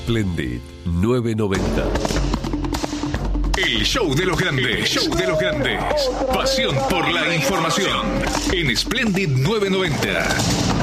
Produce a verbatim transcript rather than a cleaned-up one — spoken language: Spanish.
Splendid novecientos noventa. El show de los grandes. El show de los grandes. Pasión por la información. En Splendid novecientos noventa.